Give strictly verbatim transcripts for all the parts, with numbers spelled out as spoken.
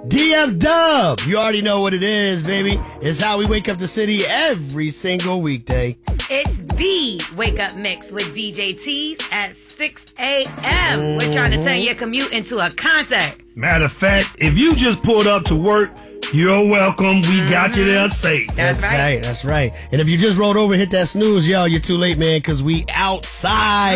D F Dub, you already know what it is, baby. It's how we wake up the city every single weekday. It's the Wake Up Mix with D J Tease at six a.m. Mm-hmm. We're trying to turn your commute into a concert. Matter of fact, if you just pulled up to work, you're welcome. We mm-hmm. got you there safe. That's, that's right. right. That's right. And if you just rolled over and hit that snooze, yo, you're too late, man, because we outside.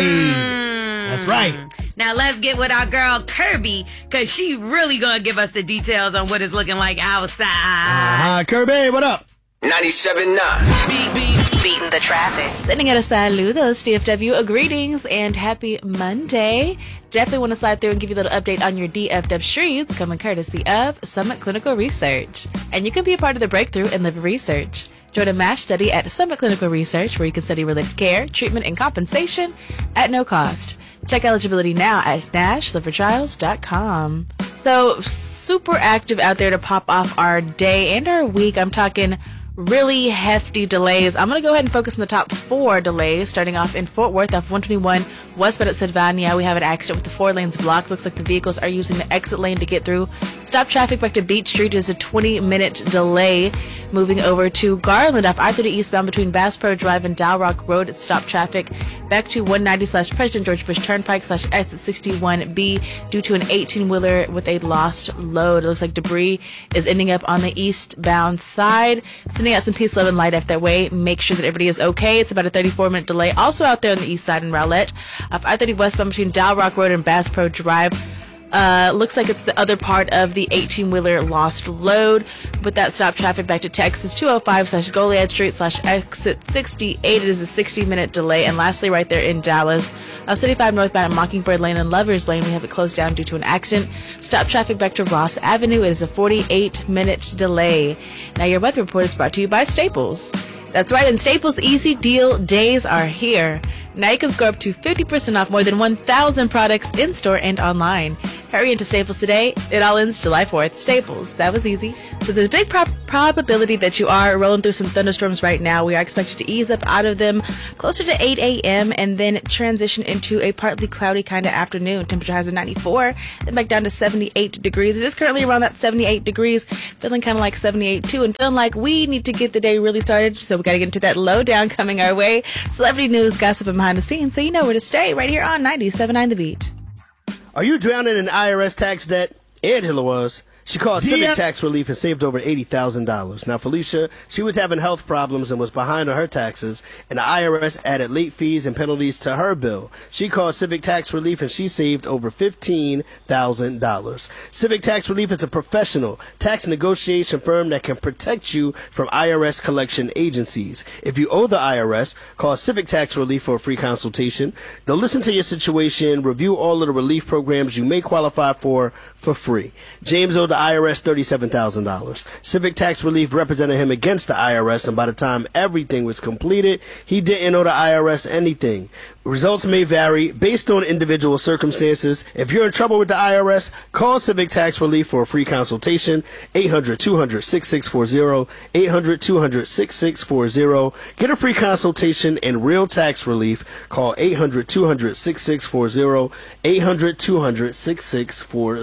Mm. That's right. Now let's get with our girl Kirby, because she really going to give us the details on what it's looking like outside. Uh-huh. Kirby, what up? ninety-seven point nine. Beat, beat, beating the traffic. Sending out a saludos, D F W. A greetings and happy Monday. Definitely want to slide through and give you a little update on your D F W streets, coming courtesy of Summit Clinical Research. And you can be a part of the breakthrough in liver research. Join a MASH study at Summit Clinical Research, where you can study related care, treatment, and compensation at no cost. Check eligibility now at nash liver trials dot com. So, super active out there to pop off our day and our week. I'm talking really hefty delays. I'm going to go ahead and focus on the top four delays, starting off in Fort Worth off one twenty-one westbound at Sylvania. We have an accident with the four lanes blocked. Looks like the vehicles are using the exit lane to get through. Stop traffic back to Beach Street is a twenty minute delay. Moving over to Garland off I thirty eastbound between Bass Pro Drive and Dow Rock Road. It's stop traffic back to one ninety slash President George Bush Turnpike slash exit sixty-one B due to an eighteen wheeler with a lost load. It looks like debris is ending up on the eastbound side. Sending out some peace, love, and light up that way. Make sure that everybody is okay. It's about a thirty-four minute delay. Also out there on the east side in Rowlett off I thirty westbound between Dow Rock Road and Bass Pro Drive. Uh, looks like it's the other part of the eighteen wheeler lost load. With that stop traffic back to Texas two oh five slash Goliad Street slash exit sixty-eight. It is a sixty minute delay. And lastly, right there in Dallas, uh, seventy-five northbound at Mockingbird Lane and Lovers Lane, we have it closed down due to an accident. Stop traffic back to Ross Avenue. It is a forty-eight minute delay. Now your weather report is brought to you by Staples. That's right, and Staples Easy Deal Days are here. Now you can score up to fifty percent off more than one thousand products in-store and online. Hurry into Staples today. It all ends July fourth. Staples. That was easy. So there's a big pro- probability that you are rolling through some thunderstorms right now. We are expected to ease up out of them closer to eight a.m. and then transition into a partly cloudy kind of afternoon. Temperature has a ninety-four, then back down to seventy-eight degrees. It is currently around that seventy-eight degrees, feeling kind of like seventy-eight too, and feeling like we need to get the day really started. So we got to get into that lowdown coming our way. Celebrity news, gossip, and behind the scenes, so you know where to stay right here on ninety-seven point nine The Beat. Are you drowning in I R S tax debt? Angela was. She called Civic Tax Relief and saved over eighty thousand dollars. Now, Felicia, she was having health problems and was behind on her taxes, and the I R S added late fees and penalties to her bill. She called Civic Tax Relief and she saved over fifteen thousand dollars. Civic Tax Relief is a professional tax negotiation firm that can protect you from I R S collection agencies. If you owe the I R S, call Civic Tax Relief for a free consultation. They'll listen to your situation, review all of the relief programs you may qualify for for free. James owed the I R S thirty-seven thousand dollars. Civic Tax Relief represented him against the I R S, and by the time everything was completed, he didn't owe the I R S anything. Results may vary based on individual circumstances. If you're in trouble with the I R S, call Civic Tax Relief for a free consultation. eight hundred two hundred sixty-six forty. eight hundred two hundred sixty-six forty. Get a free consultation and real tax relief. Call eight hundred two hundred sixty-six forty. eight hundred two hundred sixty-six forty.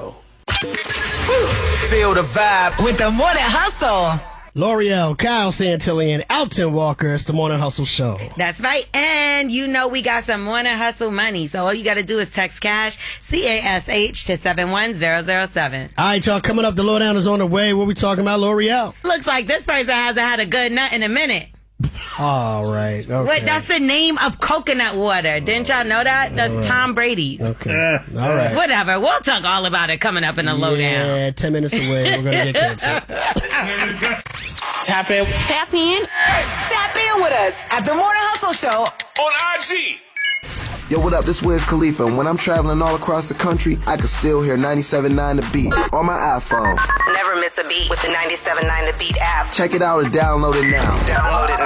Feel the vibe with the Morning Hustle. L'Oreal, Kyle Santillan, Alton Walker. It's the Morning Hustle Show. That's right. And you know we got some Morning Hustle money. So all you got to do is text cash, C A S H, to seven one zero zero seven. All right, y'all. Coming up, the lowdown is on the way. What we talking about, L'Oreal? Looks like this person hasn't had a good nut in a minute. All right. Okay. Wait, that's the name of coconut water. Didn't y'all know that? That's right. Tom Brady's. Okay. All right. Whatever. We'll talk all about it coming up in the lowdown. Yeah, ten minutes away. We're going to get canceled. Tap in. Tap in. Tap in with us at the Morning Hustle Show on I G. Yo, what up? This Wiz Khalifa, and when I'm traveling all across the country, I can still hear ninety-seven point nine The Beat on my iPhone. Never miss a beat with the ninety-seven point nine The Beat app. Check it out and download it now. Download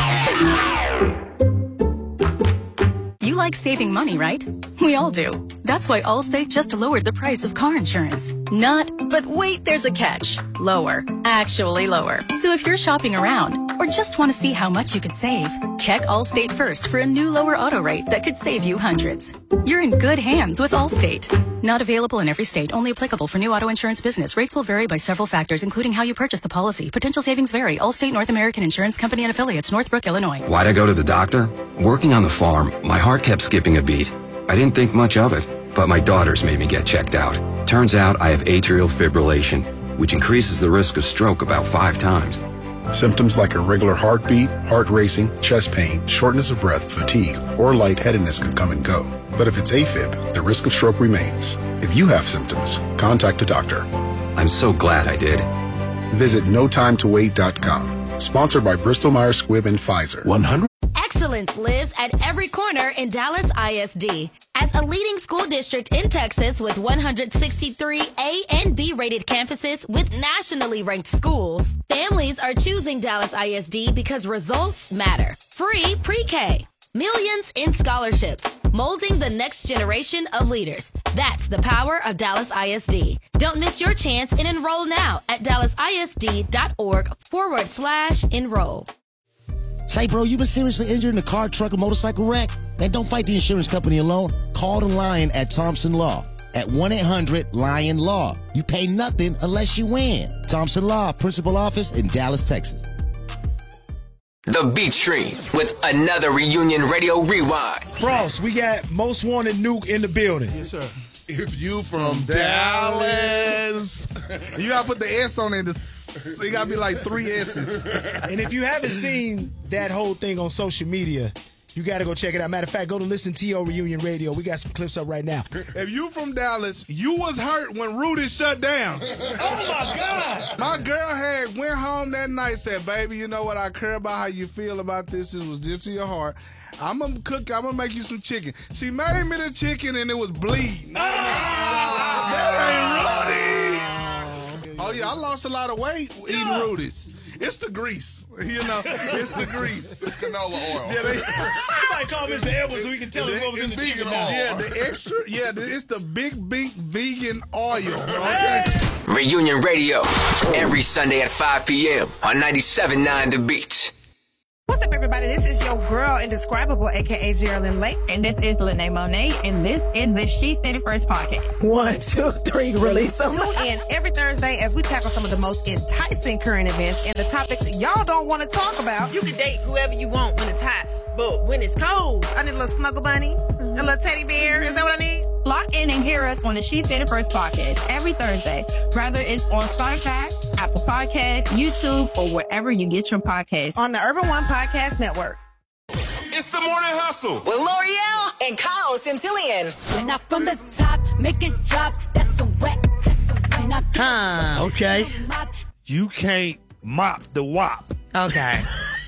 it now. You like saving money, right? We all do. That's why Allstate just lowered the price of car insurance. Not, but wait, there's a catch. Lower. Actually lower. So if you're shopping around, or just want to see how much you could save, check Allstate first for a new lower auto rate that could save you hundreds. You're in good hands with Allstate. Not available in every state, only applicable for new auto insurance business. Rates will vary by several factors, including how you purchase the policy. Potential savings vary. Allstate North American Insurance Company and affiliates, Northbrook, Illinois. Why'd I go to the doctor? Working on the farm, my heart kept skipping a beat. I didn't think much of it, but my daughters made me get checked out. Turns out I have atrial fibrillation, which increases the risk of stroke about five times. Symptoms like irregular heartbeat, heart racing, chest pain, shortness of breath, fatigue, or lightheadedness can come and go. But if it's AFib, the risk of stroke remains. If you have symptoms, contact a doctor. I'm so glad I did. Visit no time to wait dot com. Sponsored by Bristol Myers Squibb and Pfizer. one hundred Excellence lives at every corner in Dallas I S D. As a leading school district in Texas with one hundred sixty-three A and B rated campuses with nationally ranked schools, families are choosing Dallas I S D because results matter. Free pre-K. Millions in scholarships, molding the next generation of leaders. That's the power of Dallas I S D. Don't miss your chance and enroll now at dallasisd.org forward slash enroll. Say, bro, you been seriously injured in a car, truck, or motorcycle wreck? Man, don't fight the insurance company alone. Call the Lion at Thompson Law at one eight hundred lion law. You pay nothing unless you win. Thompson Law, principal office in Dallas, Texas. The Beat Stream with another Reunion Radio Rewind. Frost, we got Most Wanted Nuke in the building. Yes, sir. If you from, from Dallas, Dallas. You gotta put the S on it. It gotta be like three S's. And if you haven't seen that whole thing on social media, you gotta go check it out. Matter of fact, go to Listen T O Reunion Radio. We got some clips up right now. If you from Dallas, you was hurt when Rudy shut down. Oh my God! My girl had went home that night, said, "Baby, you know what? I care about how you feel about this. It was just to your heart. I'm gonna cook. I'm gonna make you some chicken." She made me the chicken and it was bleeding. Oh, that ain't Rudy's. Oh yeah, I lost a lot of weight eating yeah. Rudy's. It's the grease, you know. It's the grease. It's canola oil. Yeah, they, somebody call Mister Edwards so we can tell him what was in the chicken. Oil. Yeah, the extra. Yeah, the, it's the Big Bink vegan oil. Okay. Reunion Radio every Sunday at five p.m. on ninety-seven point nine The Beat. What's up, everybody? This is your girl, Indescribable, a k a. Geraldine Lake. And this is Lene Monet, and this is the She Said It First podcast. One, two, three, release them. Tune in every Thursday as we tackle some of the most enticing current events and the topics y'all don't want to talk about. You can date whoever you want when it's hot, but when it's cold, I need a little snuggle bunny, mm-hmm. a little teddy bear. Is that what I need? Lock in and hear us on the She Said It First podcast every Thursday, whether it's on Spotify, Apple Podcasts, YouTube, or wherever you get your podcasts. On the Urban One Podcast Network. It's the Morning Hustle with L'Oreal and Kyle Centillion. When I from the top, make it drop. That's some wet. That's some wet. Huh. Okay. You can't mop the W A P. Okay.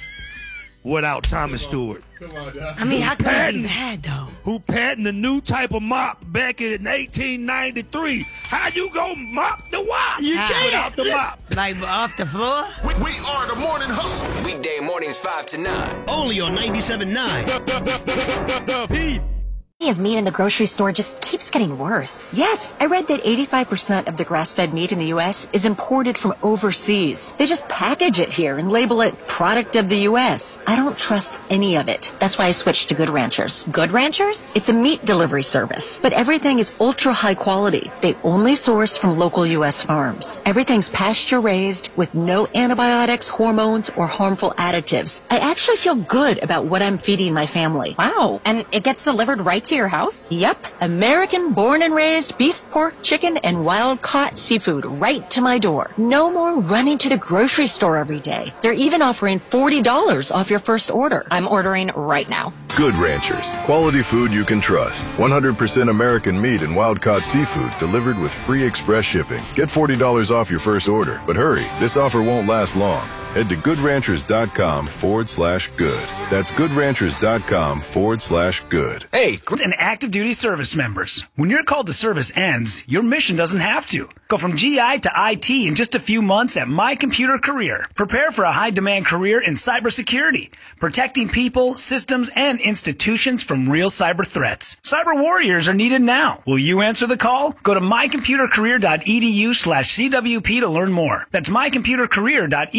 Without Thomas Stewart. Come on, I mean, how could it be bad, though? Who patented a new type of mop back in eighteen ninety-three. How you gonna mop the W A P? You can't. Without the mop. Like off the floor? We, we are the Morning Hustle. Weekday mornings five to nine. Only on ninety-seven point nine. The, the, the, the, the, the Beat. Of meat in the grocery store just keeps getting worse. Yes, I read that eighty-five percent of the grass-fed meat in the U S is imported from overseas. They just package it here and label it product of the U S. I don't trust any of it. That's why I switched to Good Ranchers. Good Ranchers? It's a meat delivery service, but everything is ultra high quality. They only source from local U S farms. Everything's pasture-raised with no antibiotics, hormones, or harmful additives. I actually feel good about what I'm feeding my family. Wow, and it gets delivered right to your house? Yep. American born and raised beef, pork, chicken, and wild caught seafood right to my door. No more running to the grocery store every day. They're even offering forty dollars off your first order. I'm ordering right now. Good Ranchers. Quality food you can trust. one hundred percent American meat and wild caught seafood delivered with free express shipping. Get forty dollars off your first order. But hurry, this offer won't last long. Head to goodranchers.com forward slash good. That's goodranchers.com forward slash good. Hey, and active duty service members. When your call to service ends, your mission doesn't have to. Go from G I to I T in just a few months at My Computer Career. Prepare for a high-demand career in cybersecurity, protecting people, systems, and institutions from real cyber threats. Cyber warriors are needed now. Will you answer the call? Go to mycomputercareer.edu slash CWP to learn more. That's mycomputercareer.edu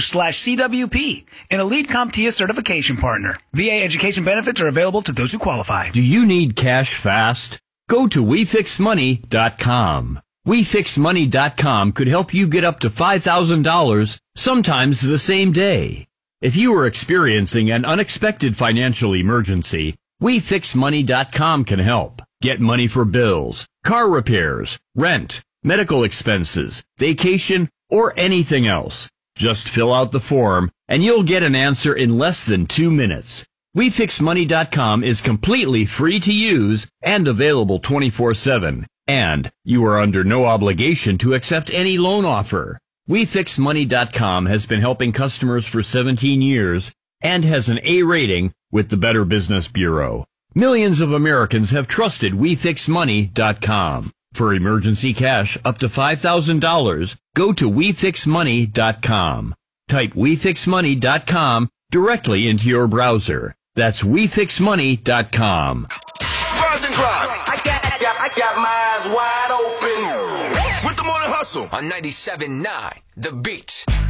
slash CWP, an Elite CompTIA certification partner. V A education benefits are available to those who qualify. Do you need cash fast? Go to we fix money dot com. we fix money dot com could help you get up to five thousand dollars, sometimes the same day. If you are experiencing an unexpected financial emergency, we fix money dot com can help. Get money for bills, car repairs, rent, medical expenses, vacation, or anything else. Just fill out the form and you'll get an answer in less than two minutes. we fix money dot com is completely free to use and available twenty-four seven. And you are under no obligation to accept any loan offer. we fix money dot com has been helping customers for seventeen years and has an A rating with the Better Business Bureau. Millions of Americans have trusted we fix money dot com. For emergency cash up to five thousand dollars, go to we fix money dot com. Type we fix money dot com directly into your browser. That's we fix money dot com. Rise and grind. I got, I got, I got my eyes wide open. With the Morning Hustle. On ninety-seven point nine, The Beat.